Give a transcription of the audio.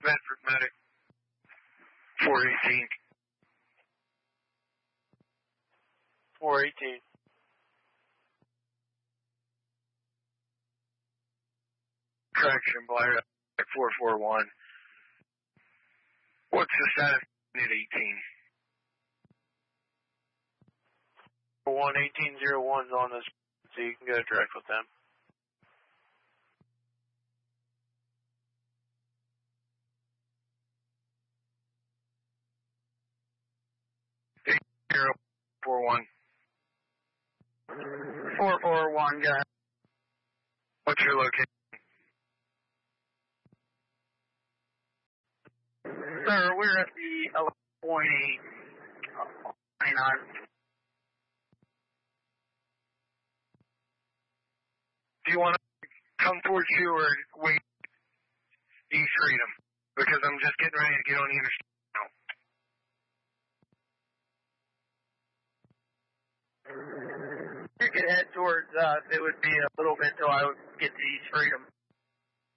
Bedford Medic. 418. 418. Correction, Blair. 441. What's the status at 18? 1801's on this, so you can go direct with them. Zero 41. 441, go ahead. What's your location? Sir, we're at the 11.8 29. Do you want to come towards you or wait East Freedom? Because I'm just getting ready to get on the interstate now. You could head towards, it would be a little bit till I would get to East Freedom.